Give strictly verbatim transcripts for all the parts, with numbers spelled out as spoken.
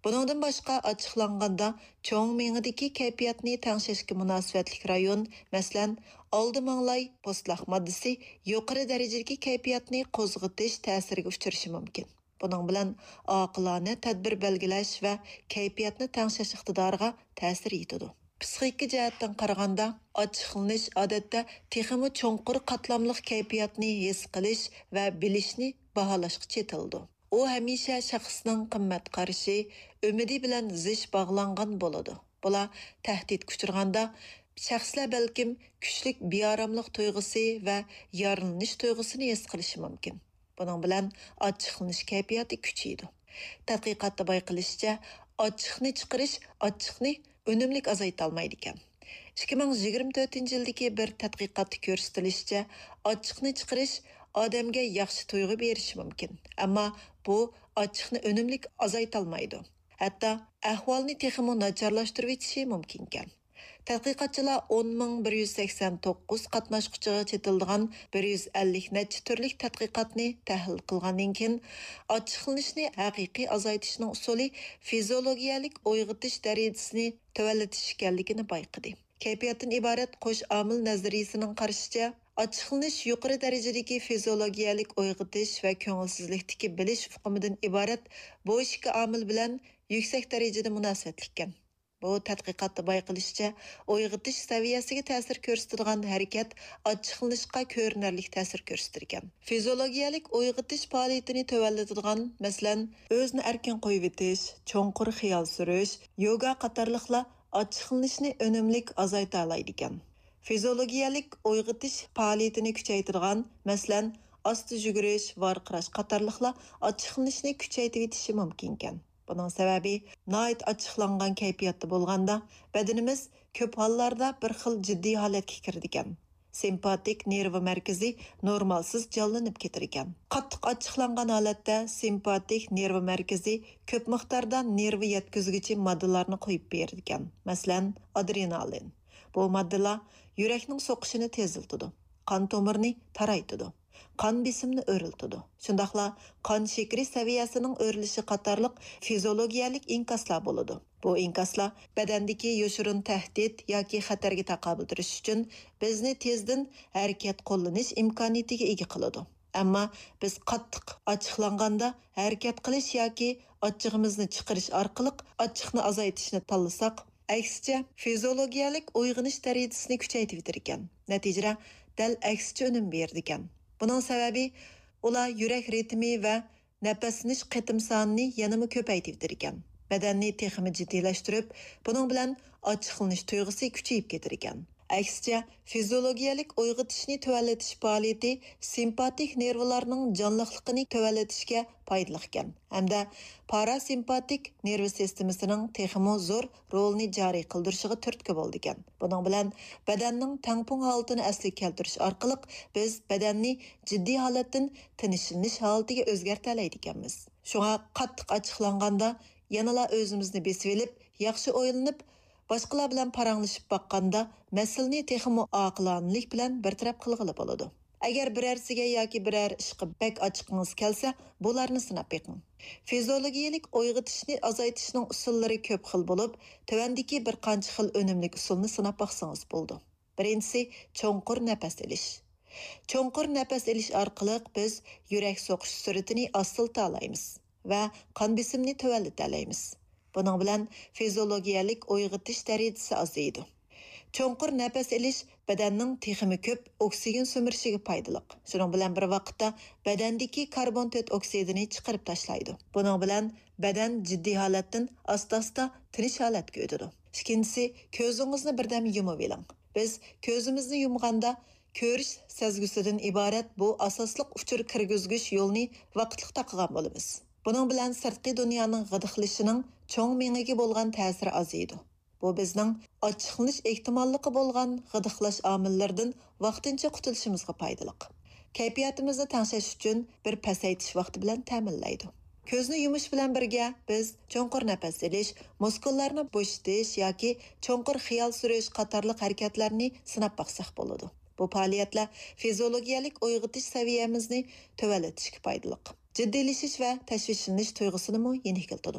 Buningdan boshqa ochiqlanganda cho'ng mengidagi kayfiyatni tangshashga munosabatlik rayon, masalan, oldi manglay postlaq moddasi yuqori darajadagi kayfiyatni qo'zg'atish ta'siriga uchrashi mumkin. Buning bilan oqilona tadbir belgilash va kayfiyatni tangshash iqtidoriga ta'sir etadi. Psixika jihatdan qaraganda, ochiqlanish odatda texmi cho'nqur qatlamli kayfiyatni his qilish va bilishni baholashga chetildi. U hamisha shaxsning qimmat qarashi, umidi bilan zish bog'langan bo'ladi. Bular tahdid kuchirganda shaxslar balkim kuchlik beoromlik tuyg'usi va yorilanish tuyg'usini his qilishi mumkin. Buning bilan ochiqlanish kayfiyati kuchaydi. Tadqiqotda bayqilishicha, ochiqni chiqarish ochiqni unumlik azayta olmaydi ekan. ikki ming yigirma to'rtinchi yildagi bir tadqiqotda ko'rsatilishicha, ochiqni chiqarish odamga yaxshi tuyg'u berishi mumkin. Ammo bu ochiqni unumlik azayta olmaydi. Hatto ahvolni texmo nacharlashtirib etishi mumkin ekan. Tadqiqotchilar o'n ming bir yuz sakson to'qqiz qatnashquchiga chetildigan bir yuz ellik necha turlik tadqiqotni tahlil qilgandan keyin ochiqlanishni haqiqiy azaytishning usuli fiziologiyalik uyg'otish darajasini tuvallatish ekanligini bayqadi. Kayfiyatdan iborat qo'sh omil nazariyasining qarashicha, ochiqlanish yuqori darajadagi fiziologiyalik uyg'otish va ko'ngilsizlikdagi bilish uqumidan iborat bu ikki omil bilan yuksak darajada munosabatli ekan. Bu tadqiqotda bayqilishicha, uyg'otish saviyasiga ta'sir ko'rsatadigan harakat ochiqlanishga ko'rinarli ta'sir ko'rsatarkan. Fiziologiyalik uyg'otish faoliyatini tuvallatidigan, masalan, o'zni erkin qo'yib etish, cho'nqur xiyol surish, yoga qatorliqlar ochiqlanishni unumlik azayta oladi ekan. Fiziologiyalik uyg'otish faoliyatini kuchaytirgan, masalan, asta yugurish, varqirash qatorliqlar ochiqlanishni kuchaytirib etishi mumkin ekan. Bunun sababi, nait açıqlangan kayfiyatda bo'lganda, badanimiz ko'p hollarda bir xil jiddiy holatga kirdi ekan. Simpatik nervi markazi normalsiz jonlanib ketar ekan. Qattiq açıqlangan holatda simpatik nervi markazi ko'p miqdorda nervi yetkazuvchi moddalarni qo'yib berdi ekan. Masalan, adrenalin. Bu moddalar yurakning so'qishini teziltadi, qon tomirni taraytadi. Qon besimini o'riltadi. Shundaqla qon shakari saviyasining o'rilishi qatorliq fiziologiyalik inkaslar bo'ladi. Bu inkaslar badandagi yoshirin tahdid yoki xatarga taqobil turish uchun bizni tezdan harakat qo'llanish imkoniyatiga ega qiladi. Ammo biz qattiq ochiqlanganda harakat qilish yoki ochiqimizni chiqarish orqali ochiqni azaytishni tanlasak, aksicha fiziologiyalik uyg'onish darajasini kuchaytirib ekan. Natijada dal aksicha unum berdi ekan. Bunun sababi ular yurak ritmi va nafaslanish qitim sonini yanama ko'paytirib ekan. Badanni texmi jiddiylashtirib, buning bilan ochiqlanish tuyg'usi kuchayib ketar ekan. Aksicha fiziologiyalik uyg'otishni tuvallatish faoliyati simpatik nervlarning jonliqligini tuvallatishga foydali ekan. Hamda parasimpatik nerv sistemasining texmo zo'r rolni joriy qildirishiga turtki bo'ldi ekan. Buning bilan badanning tangpung holatini asliga keltirish orqali biz badanni jiddiy holatdan tinishlanish holatiga o'zgartira olamiz. Shunga qattiq ochiqlanganda yanala o'zimizni besib olib, yaxshi o'ylanib, boshqalar bilan paranglashib baqqanda masalani texmo oqilonlik bilan bartaraf qilg'ili bo'ladi. Agar birarsiga yoki biror ishqa bak ochiqingiz kelsa, bularni sinab beqing. Fiziologiyalik uyg'otishni azaytishning usullari ko'p xil bo'lib, tuvandagi bir qancha xil unumli usulni sinab baqsangiz bo'ldi. Birinchisi cho'nqur nafas olish. Cho'nqur nafas olish orqali biz yurak so'qish sur'atini ostilta olamiz va qon besimini tuvallata olamiz. Bunun bilan fiziologiyalik uyg'otish darajasi azaydi. Cho'nqur nafas olish badanning texmi ko'p oksigen so'mirishiga foydali. Shuning bilan bir vaqtda badandagi karbon to'rt oksidini chiqarib tashlaydi. Bunun bilan badan jiddiy holatdan asta-asta tinish holatga o'tadi. Ikkinchisi, ko'zingizni birdan yumib oling. Biz ko'zimizni yumganda ko'rish sezgisidan iborat bu asosliq uchur kirgizgich yo'lni vaqtliq taqilgan bo'lamiz. Bunun bilan sirtqi dunyoning g'idiqlishining cho'ng mengiga bo'lgan ta'siri azaydi. Bu bizning ochiqlanish ehtimolligi bo'lgan g'idiqlash omillaridan vaqtincha qutulishimizga foydali. Kayfiyatimizni tangshash uchun bir pasaytish vaqti bilan ta'minlaydi. Ko'zni yumish bilan birga biz cho'nqur nafas olish, muskullarni bo'shatish yoki cho'nqur xiyol surish qatorliq harakatlarni sinab baqsaq bo'ladi. Bu faoliyatlar fiziologiyalik uyg'otish saviyamizni tuvallатishga foydali. Jiddiylashish va tashvishlanish tuyg'usini mo yenikiltadi.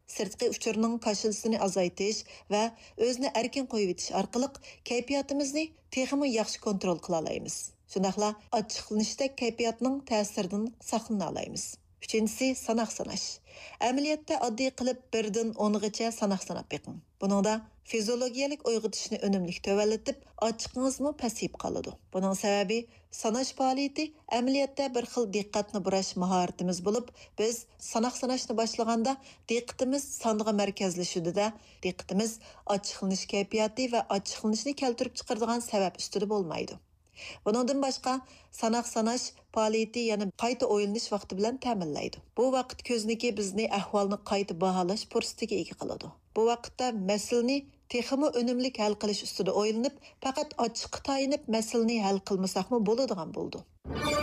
sirtqi uchurning qo'shilishini azaytish va o'zni erkin qo'yib etish orqali kayfiyatimizni texmi yaxshi kontrol qila olamiz. Shundaqla ochiqlanishdek kayfiyatning ta'siridan saqlana olamiz. Uchinchisi sanoq sanash. Amaliyotda oddiy qilib birdan o'ngacha sanoq sanab beqing. Buningda fiziologiyalik uyg'otishni unumli tövallatib, ochiqingizmi pasayib qoladi. Buning sababi sanash faoliyati amaliyotda bir xil diqqatni burash mahoratimiz bo'lib, biz sanoq sanashni boshlaganda diqqatimiz songa markazlashudida, diqqatimiz ochiqlanish kayfiyati va ochiqlanishni keltirib chiqaradigan sabab ustida bo'lmaydi. Buningdan boshqa sanoq sanash faoliyati yana qayta o'ylanish vaqti bilan ta'minlaydi. Bu vaqt ko'zniki bizni ahvolni qayta baholash fursatiga ega qiladi. Bu vaqtda masalani texmi unumli hal qilish ustida o'ylanib, faqat ochiqqa tayinib masalani hal qilmasaqmi bo'ladigan bo'ldi.